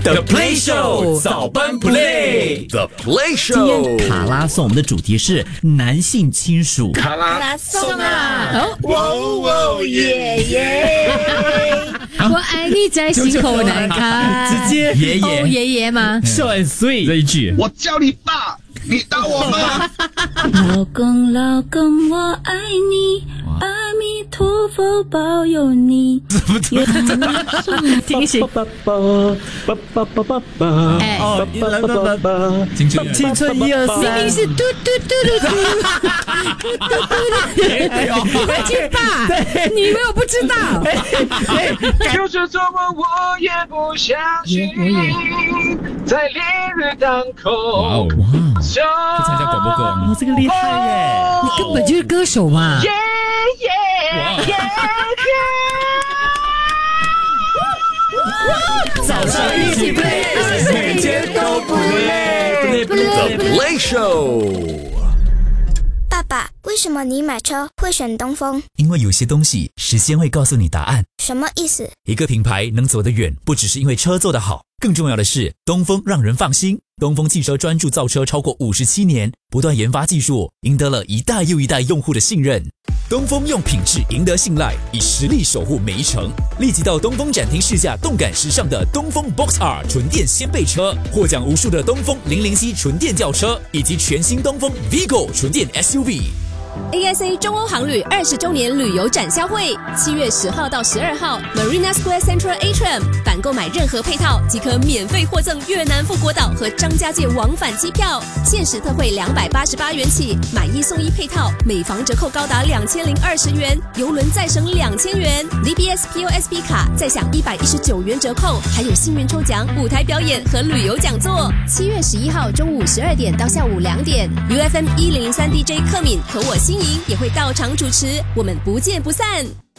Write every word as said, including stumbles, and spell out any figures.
The Play Show 早班 Play The Play 今 Show 天卡拉送我们的主题是男性亲属。 卡拉拉送啊！ 哦，哇哦耶耶！ 我爱你在心口难开。 直接爷爷哦，爷爷吗？ short and sweet 这一句， 我叫你爸，你打我吗？ 老公，老公，我爱你，阿弥陀佛保佑你。 听醒。哎， 哦，来来来，青春青春一二三， 明明是嘟嘟嘟嘟嘟嘟嘟嘟，快去爸！你以为我不知道？ 就是这么，我也不相信，在烈日当空。 哇哦， 哇， 去参加广播歌王哇，这个厉害耶！ 你根本就是歌手嘛！ 耶耶耶！ 早上一起 play， 每天都不累。 The Play Show 爸爸，为什么你买车会选东风？ 因为有些东西时间会告诉你答案。 什么意思？ 一个品牌能走得远，不只是因为车做得好，更重要的是东风让人放心。东风汽车专注造车超过五十七年，不断研发技术，赢得了一代又一代用户的信任。东风用品质赢得信赖，以实力守护每一程。立即到东风展厅试驾动感时尚的东风 Box R 纯电掀背车，获奖无数的东风零零七纯电轿车，以及全新东风 Vigo 纯电 S U V。A S A 中欧航旅二十周年旅游展销会，七月十号到十二号 ，Marina Square Central Atrium， 凡购买任何配套即可免费获赠越南富国岛和张家界往返机票，限时特惠两百八十八元起，买一送一配套，每房折扣高达两千零二十元，邮轮再省两千元 ，D B S P O S B 卡再享一百一十九元折扣，还有幸运抽奖、舞台表演和旅游讲座。七月十一号中午十二点到下午两点 ，U F M 一零零三 D J 克敏和我。新颖也会到场主持，我们不见不散。